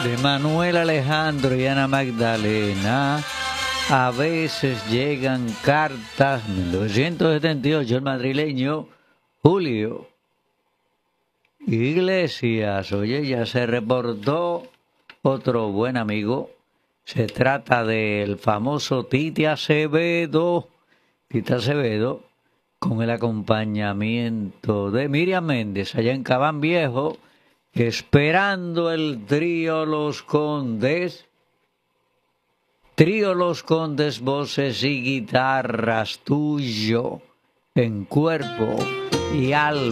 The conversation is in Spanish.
de Manuel Alejandro y Ana Magdalena. A veces llegan cartas, 1978, el madrileño Julio Iglesias. Oye, ya se reportó otro buen amigo. Se trata del famoso Tite Acevedo, con el acompañamiento de Miriam Méndez, allá en Cabán Viejo, esperando el trío Los Condes. Trío Los Condes, voces y guitarras, tuyo en cuerpo y alma.